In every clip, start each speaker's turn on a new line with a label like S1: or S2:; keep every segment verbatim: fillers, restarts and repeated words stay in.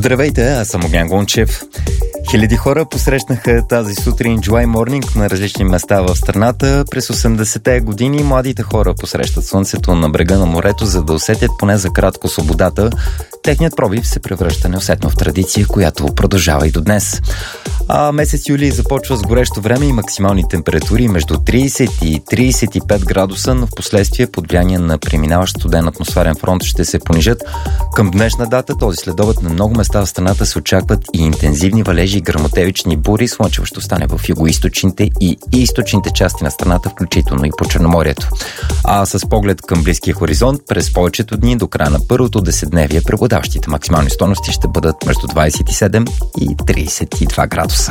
S1: Здравейте, аз съм Огнян Гончев. Хиляди хора посрещнаха тази сутрин July Morning на различни места в страната. През осемдесетте години младите хора посрещат слънцето на брега на морето, за да усетят поне за кратко свободата. Техният пробив се превръща неусетно в традиция, която продължава и до днес. А месец юли започва с горещо време и максимални температури между трийсет и трийсет и пет градуса, но в последствие под влияние на преминаващ студен атмосферен фронт ще се понижат. Към днешна дата този следобед на много места в страната се очакват и интензивни валежи и гръмотевични бури. Слънчево ще остане в югоизточните и източните части на страната, включително и по Черноморието. А с поглед към близкия хоризонт, през повечето дни до края на първото десетдневие преобладаващите максимални стойности ще бъдат между двайсет и седем и трийсет и два градуса.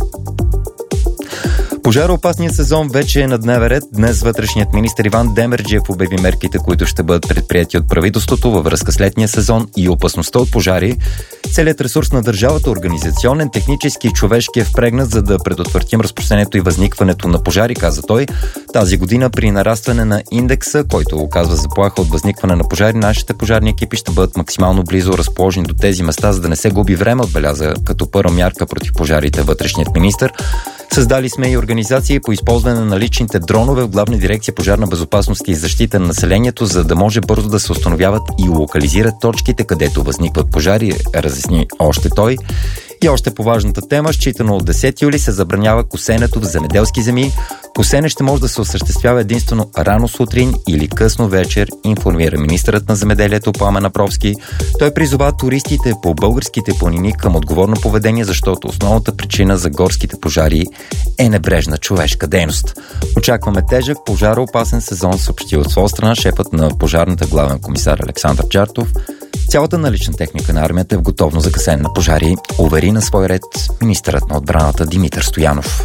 S1: Пожароопасният сезон вече е на дневен ред. Днес вътрешният министър Иван Демерджиев обяви мерките, които ще бъдат предприяти от правителството във връзка с летния сезон и опасността от пожари. Целият ресурс на държавата, организационен, технически и човешки, е впрегнат, за да предотвратим разпространението и възникването на пожари, каза той. Тази година при нарастване на индекса, който оказва заплаха от възникване на пожари, нашите пожарни екипи ще бъдат максимално близо разположени до тези места, за да не се губи време, отбеляза като първа мярка против пожарите вътрешният министър. Създали сме и организации по използване на личните дронове в Главна дирекция пожарна безопасност и защита на населението, за да може бързо да се установяват и локализират точките, където възникват пожари, разясни още той. И още по важната тема, считано от десети юли се забранява косенето в земеделски земи. Косене ще може да се осъществява единствено рано сутрин или късно вечер, информира министърът на земеделието Пламен Апровски. Той призова туристите по българските планини към отговорно поведение, защото основната причина за горските пожари е небрежна човешка дейност. Очакваме тежък пожароопасен сезон, съобщи от своя страна шефът на пожарната главен комисар Александър Джартов. Цялата налична техника на армията е в готовност за гасене на пожари, увери на свой ред министърът на отбраната Димитър Стоянов.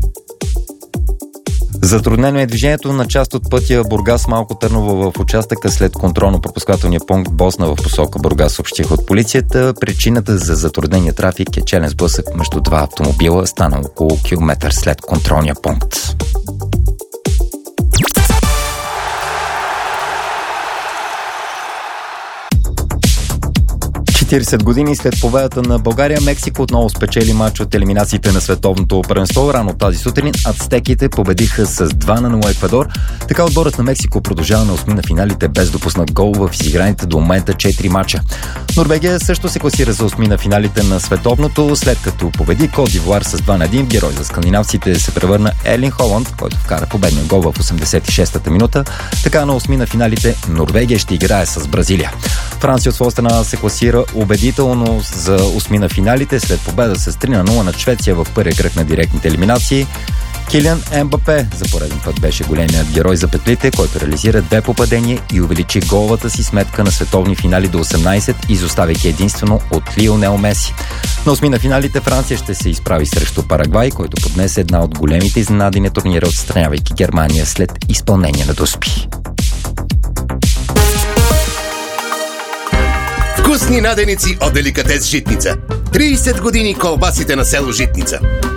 S1: Затруднено е движението на част от пътя Бургас-Малко Търново в участъка след контролно-пропускателния пункт Босна в посока Бургас, съобщиха от полицията. Причината за затруднения трафик е челен сблъсък между два автомобила, станал около километър след контролния пункт. четирийсет години след победата на България, Мексико отново спечели мач от елиминациите на световното първенство. Рано тази сутрин ацтеките победиха с два на нула Еквадор. Така отборът на Мексико продължава на осми на финалите без допуснат гол в изиграните до момента четири мача. Норвегия също се класира за осми на финалите на световното, след като победи Кот д'Ивоар с два на един. Герой за скандинавците се превърна Ерлинг Холанд, който вкара победния гол в осемдесет и шестата минута. Така на осми на финалите Норвегия ще играе с Бразилия. Франция от своя страна се класира убедително за осми на финалите след победа с три на нула над Швеция в първия кръг на директните елиминации. Килиан Ембапе за пореден път беше големият герой за петлите, който реализира две попадения и увеличи головата си сметка на световни финали до осемнайсет, изоставяйки единствено от Лионел Меси. На осми на финалите Франция ще се изправи срещу Парагвай, който поднесе една от големите изненади на турнира, отстранявайки Германия след изпълнение на доспи.
S2: Вкусни наденици от Деликатес Житница. трийсет години колбасите на село Житница.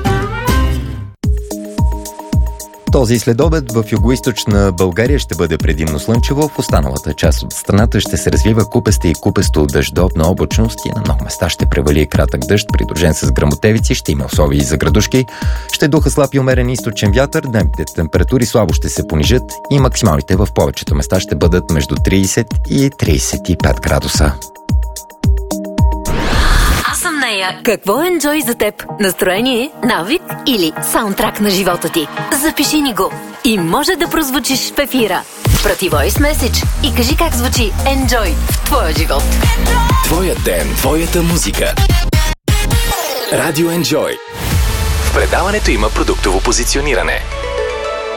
S1: Този следобед в югоизточна България ще бъде предимно слънчево, в останалата част от страната ще се развива купеста и купесто дъждовна облачност и на много места ще превали кратък дъжд, придружен с гръмотевици, ще има условия и за градушки, ще духа слаб и умерен източен вятър, дневните температури слабо ще се понижат и максималните в повечето места ще бъдат между трийсет и трийсет и пет градуса.
S3: Какво е Enjoy за теб? Настроение, навик или саундтрак на живота ти? Запиши ни го и може да прозвучиш в ефира. Прати voice message и кажи как звучи Enjoy в твоя живот.
S4: Твоя ден, твоята музика. Радио Enjoy. В предаването има продуктово позициониране.